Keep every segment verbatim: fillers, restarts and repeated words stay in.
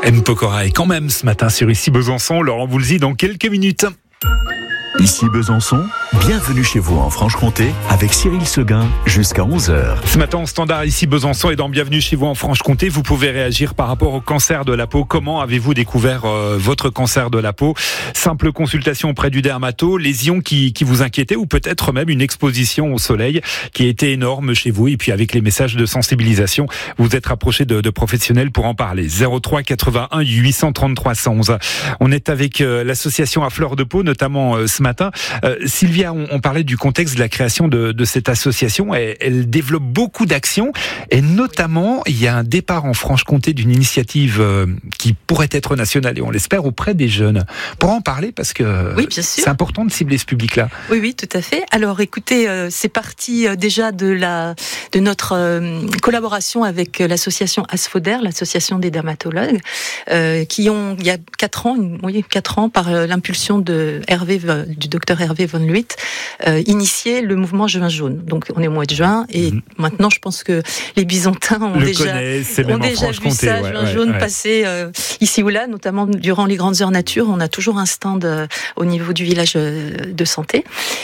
M. Pokora est quand même ce matin sur Ici Besançon. Laurent Voulzy dans quelques minutes. Ici Besançon, bienvenue chez vous en Franche-Comté avec Cyril Seguin jusqu'à onze heures. Ce matin en standard Ici Besançon et dans Bienvenue chez vous en Franche-Comté, vous pouvez réagir par rapport au cancer de la peau. Comment avez-vous découvert euh, votre cancer de la peau? Simple consultation auprès du dermato, lésions qui, qui vous inquiétaient ou peut-être même une exposition au soleil qui a été énorme chez vous. Et puis avec les messages de sensibilisation, vous êtes rapproché de, de professionnels pour en parler. zéro trois quatre-vingt-un huit cent trente-trois cent onze. On est avec euh, l'association À Fleur de Peau, notamment euh, ce matin. Euh, Sylvia, on, on parlait du contexte de la création de, de cette association. Elle, elle développe beaucoup d'actions et notamment, il y a un départ en Franche-Comté d'une initiative euh, qui pourrait être nationale et on l'espère auprès des jeunes. Pour en parler, parce que oui, bien sûr. C'est important de cibler ce public-là. Oui, oui, tout à fait. Alors, écoutez, euh, c'est parti euh, déjà de la de notre euh, collaboration avec l'association Asphoder, l'association des dermatologues, euh, qui ont il y a quatre ans, oui, quatre ans, par euh, l'impulsion de Hervé du docteur Hervé von Luit, euh, initié le mouvement Juin jaune. Donc on est au mois de juin et mmh. maintenant je pense que les Bisontins ont le déjà, connaissent, ont déjà vu ça, ouais, Juin ouais, jaune, ouais. passer euh, ici ou là, notamment durant les grandes heures nature. On a toujours un stand euh, au niveau du village euh, de santé.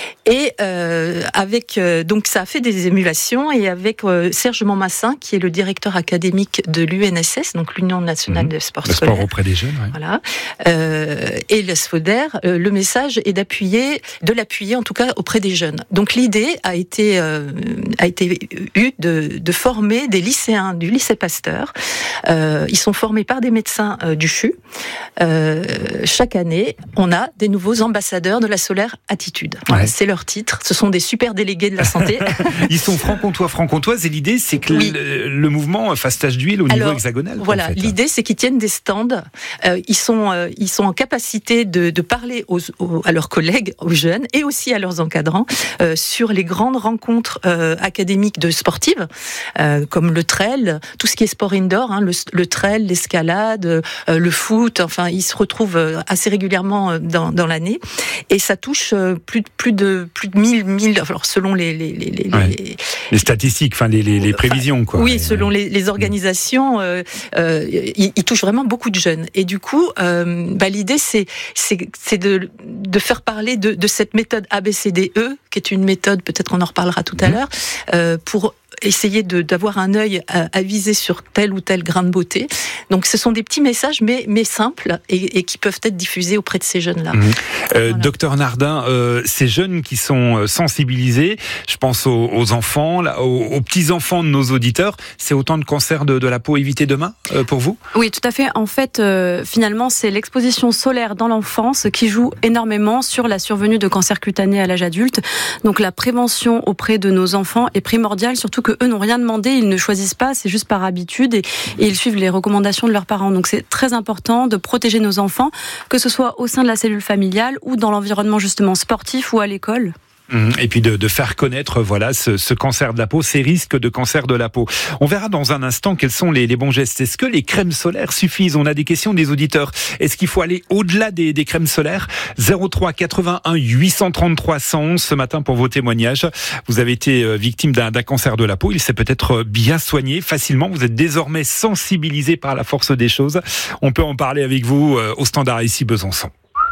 Et euh, avec euh, donc ça a fait des émulations et avec euh, Serge Montmassin qui est le directeur académique de l'U N S S, donc l'Union nationale mmh. de sport le scolaire. sport auprès des jeunes. Ouais. Voilà. Euh, et l'Asphoder, euh, le message est d'appuyer, de l'appuyer en tout cas auprès des jeunes. Donc l'idée a été euh, a été eue de, de former des lycéens du lycée Pasteur. Euh, ils sont formés par des médecins euh, du C H U. Euh, chaque année, on a des nouveaux ambassadeurs de la solaire attitude. Voilà, ouais. C'est leur titre. Ce sont des super délégués de la santé. Ils sont franc-comtois, franc-comtoises, et l'idée, c'est que oui. le, le mouvement fasse tache d'huile au Alors, niveau hexagonal. Voilà, en fait. L'idée, c'est qu'ils tiennent des stands. Euh, ils sont, euh, ils sont en capacité de, de parler aux, aux, à leurs collègues, aux jeunes, et aussi à leurs encadrants, euh, sur les grandes rencontres euh, académiques de sportives, euh, comme le trail, tout ce qui est sport indoor, hein, le, le trail, l'escalade, euh, le foot. Enfin, ils se retrouvent assez régulièrement dans, dans l'année, et ça touche plus, plus de plus de mille, mille, alors selon les les les les, ouais. les, les statistiques, enfin les les, les prévisions quoi. Oui, selon les, les organisations, euh, euh, ils, ils touchent vraiment beaucoup de jeunes. Et du coup, euh, bah, l'idée c'est c'est c'est de de faire parler de de cette méthode A B C D E, qui est une méthode, peut-être on en reparlera tout à mmh. l'heure, euh, pour essayer de, d'avoir un œil avisé sur tel ou tel grain de beauté. Donc ce sont des petits messages, mais, mais simples, et, et qui peuvent être diffusés auprès de ces jeunes-là. Mmh. Euh, voilà. Docteur Nardin, euh, ces jeunes qui sont sensibilisés, je pense aux, aux enfants, là, aux, aux petits-enfants de nos auditeurs, c'est autant de cancers de, de la peau évités demain euh, pour vous? Oui, tout à fait. En fait, euh, finalement, c'est l'exposition solaire dans l'enfance qui joue énormément sur la survenue de cancers cutanés à l'âge adulte. Donc la prévention auprès de nos enfants est primordiale, surtout que eux n'ont rien demandé, ils ne choisissent pas, c'est juste par habitude, et, et ils suivent les recommandations de leurs parents. Donc c'est très important de protéger nos enfants, que ce soit au sein de la cellule familiale ou dans l'environnement justement sportif ou à l'école. Et puis de, de faire connaître voilà ce, ce cancer de la peau, ces risques de cancer de la peau. On verra dans un instant quels sont les, les bons gestes. Est-ce que les crèmes solaires suffisent? On a des questions des auditeurs. Est-ce qu'il faut aller au-delà des, des crèmes solaires? zéro trois quatre-vingt-un huit cent trente-trois cent onze ce matin pour vos témoignages. Vous avez été victime d'un, d'un cancer de la peau. Il s'est peut-être bien soigné facilement. Vous êtes désormais sensibilisé par la force des choses. On peut en parler avec vous au standard Ici Besançon.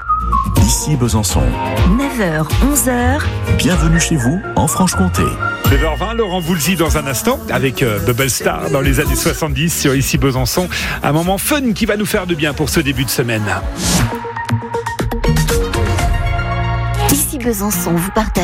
Ici Besançon. neuf heures, onze heures. Bienvenue chez vous en Franche-Comté. neuf heures vingt, Laurent Voulzy dans un instant avec euh, Bubble Star dans les années soixante-dix sur Ici Besançon. Un moment fun qui va nous faire de bien pour ce début de semaine. Ici Besançon vous partage